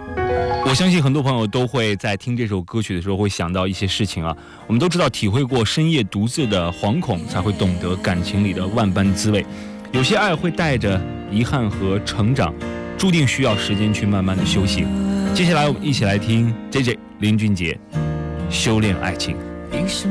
我相信很多朋友都会在听这首歌曲的时候会想到一些事情啊。我们都知道，体会过深夜独自的惶恐，才会懂得感情里的万般滋味。有些爱会带着遗憾和成长，注定需要时间去慢慢的修行。接下来我们一起来听 JJ 林俊杰《修炼爱情》。